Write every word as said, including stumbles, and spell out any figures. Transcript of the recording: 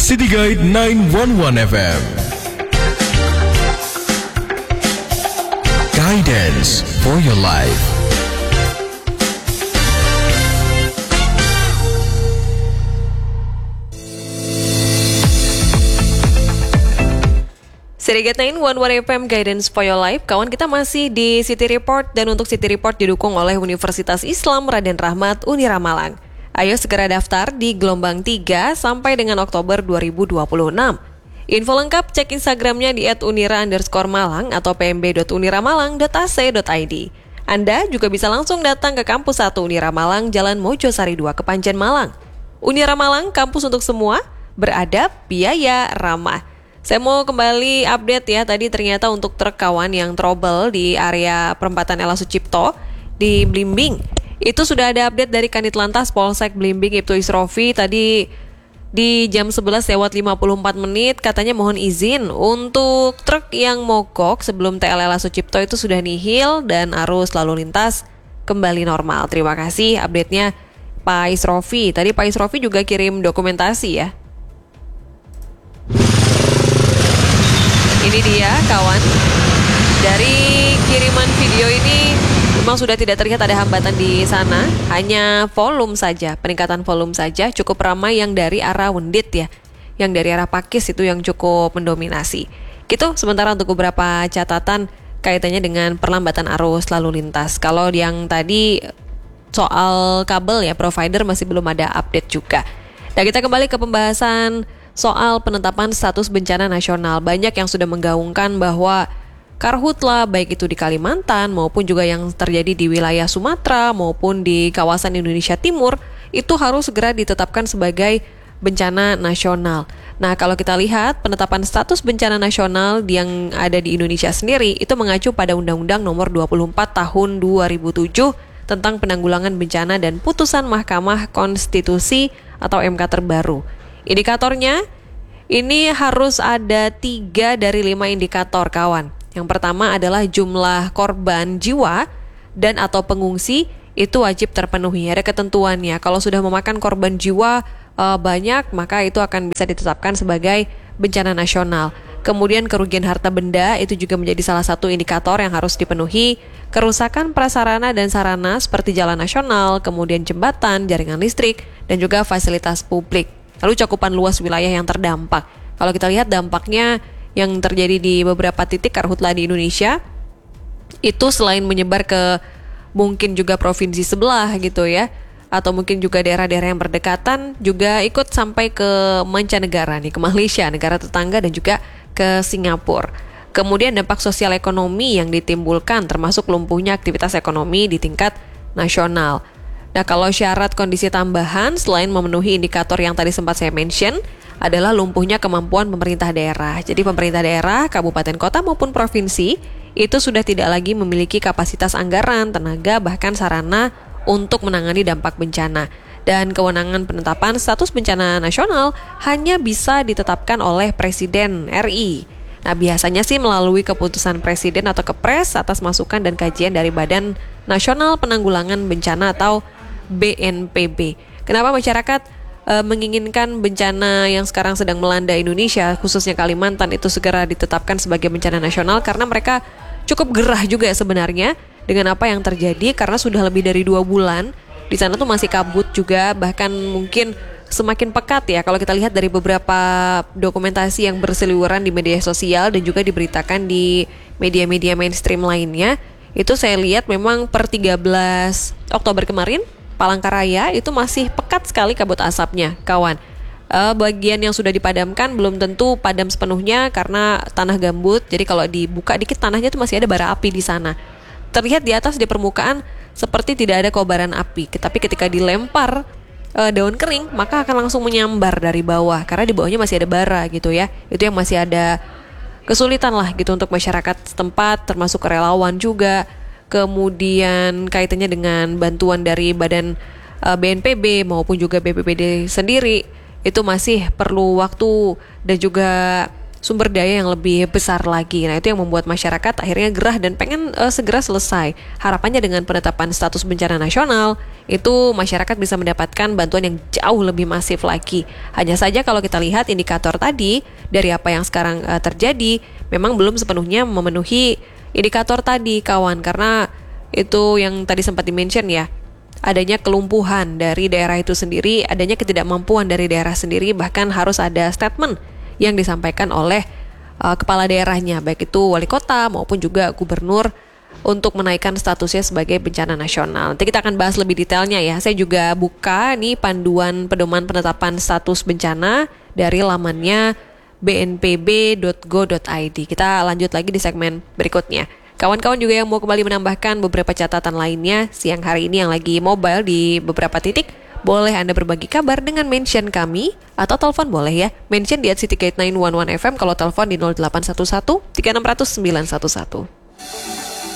City Guide sembilan satu satu F M. Guidance for your life. City Guide sembilan satu satu F M Guidance for Your Life. Kawan, kita masih di City Report dan untuk City Report didukung oleh Universitas Islam Raden Rahmat Unira Malang. Ayo segera daftar di gelombang tiga sampai dengan Oktober dua ribu dua puluh enam. Info lengkap cek Instagramnya di et unira underscore malang atau p m b dot unira malang dot a c dot i d. Anda juga bisa langsung datang ke Kampus satu Unira Malang, Jalan Mojosari dua, Kepanjen, Malang. Unira Malang, kampus untuk semua, beradab, biaya, ramah. Saya mau kembali update ya, tadi ternyata untuk truk kawan yang trouble di area perempatan Ella Sucipto di Blimbing. Itu sudah ada update dari Kanit Lantas Polsek Blimbing Ibtu Isrofi tadi di jam sebelas lewat lima puluh empat menit, katanya mohon izin untuk truk yang mogok sebelum T L Ella Sucipto itu sudah nihil dan arus lalu lintas kembali normal. Terima kasih update-nya Pak Isrofi. Tadi Pak Isrofi juga kirim dokumentasi ya. Ini dia kawan, dari kiriman video ini memang sudah tidak terlihat ada hambatan di sana, hanya volume saja, peningkatan volume saja cukup ramai yang dari arah Wendit ya, yang dari arah Pakis itu yang cukup mendominasi. Gitu, sementara untuk beberapa catatan kaitannya dengan perlambatan arus lalu lintas. Kalau yang tadi soal kabel ya, provider masih belum ada update juga. Nah, kita kembali ke pembahasan soal penetapan status bencana nasional. Banyak yang sudah menggaungkan bahwa karhutla baik itu di Kalimantan maupun juga yang terjadi di wilayah Sumatera maupun di kawasan Indonesia Timur itu harus segera ditetapkan sebagai bencana nasional. Nah, kalau kita lihat penetapan status bencana nasional yang ada di Indonesia sendiri itu mengacu pada Undang-Undang Nomor dua puluh empat Tahun dua ribu tujuh tentang penanggulangan bencana dan putusan Mahkamah Konstitusi atau M K terbaru. Indikatornya ini harus ada tiga dari lima indikator kawan. Yang pertama adalah jumlah korban jiwa dan atau pengungsi itu wajib terpenuhi. Ada ketentuannya. Kalau sudah memakan korban jiwa e, banyak, maka itu akan bisa ditetapkan sebagai bencana nasional. Kemudian kerugian harta benda itu juga menjadi salah satu indikator yang harus dipenuhi. Kerusakan prasarana dan sarana seperti jalan nasional, kemudian jembatan, jaringan listrik, dan juga fasilitas publik. Lalu cakupan luas wilayah yang terdampak. Kalau kita lihat dampaknya yang terjadi di beberapa titik karhutla di Indonesia itu selain menyebar ke mungkin juga provinsi sebelah gitu ya, atau mungkin juga daerah-daerah yang berdekatan, juga ikut sampai ke mancanegara nih, ke Malaysia, negara tetangga, dan juga ke Singapura. Kemudian dampak sosial ekonomi yang ditimbulkan termasuk lumpuhnya aktivitas ekonomi di tingkat nasional. Nah, kalau syarat kondisi tambahan selain memenuhi indikator yang tadi sempat saya mention adalah lumpuhnya kemampuan pemerintah daerah. Jadi pemerintah daerah, kabupaten kota maupun provinsi itu sudah tidak lagi memiliki kapasitas anggaran, tenaga, bahkan sarana untuk menangani dampak bencana. Dan kewenangan penetapan status bencana nasional hanya bisa ditetapkan oleh Presiden R I. Nah, biasanya sih melalui keputusan Presiden atau Kepres atas masukan dan kajian dari Badan Nasional Penanggulangan Bencana atau B N P B. Kenapa masyarakat e, menginginkan bencana yang sekarang sedang melanda Indonesia, khususnya Kalimantan, itu segera ditetapkan sebagai bencana nasional? Karena mereka cukup gerah juga sebenarnya dengan apa yang terjadi, karena sudah lebih dari dua bulan di sana tuh masih kabut juga, bahkan mungkin semakin pekat ya kalau kita lihat dari beberapa dokumentasi yang berseliweran di media sosial dan juga diberitakan di media-media mainstream lainnya. Itu saya lihat memang per tiga belas Oktober kemarin Palangkaraya itu masih pekat sekali kabut asapnya, kawan. Uh, bagian yang sudah dipadamkan belum tentu padam sepenuhnya karena tanah gambut. Jadi kalau dibuka dikit tanahnya itu masih ada bara api di sana. Terlihat di atas di permukaan seperti tidak ada kobaran api. Tapi ketika dilempar uh, daun kering, maka akan langsung menyambar dari bawah karena di bawahnya masih ada bara gitu ya. Itu yang masih ada kesulitan lah gitu untuk masyarakat setempat, termasuk relawan juga. Kemudian kaitannya dengan bantuan dari Badan uh, B N P B maupun juga B P B D sendiri itu masih perlu waktu dan juga sumber daya yang lebih besar lagi. Nah, itu yang membuat masyarakat akhirnya gerah dan pengen uh, segera selesai. Harapannya dengan penetapan status bencana nasional itu masyarakat bisa mendapatkan bantuan yang jauh lebih masif lagi. Hanya saja kalau kita lihat indikator tadi, dari apa yang sekarang uh, terjadi, memang belum sepenuhnya memenuhi indikator tadi, kawan. Karena itu yang tadi sempat di-mention ya, adanya kelumpuhan dari daerah itu sendiri, adanya ketidakmampuan dari daerah sendiri, bahkan harus ada statement yang disampaikan oleh uh, kepala daerahnya, baik itu wali kota maupun juga gubernur, untuk menaikkan statusnya sebagai bencana nasional. Nanti kita akan bahas lebih detailnya ya. Saya juga buka nih panduan pedoman penetapan status bencana dari lamannya b n p b dot go dot i d. Kita lanjut lagi di segmen berikutnya. Kawan-kawan juga yang mau kembali menambahkan beberapa catatan lainnya siang hari ini yang lagi mobile di beberapa titik, boleh Anda berbagi kabar dengan mention kami, atau telepon boleh ya. Mention di at citygate sembilan satu satu F M, kalau telepon di nol delapan satu satu tiga enam nol nol sembilan satu satu.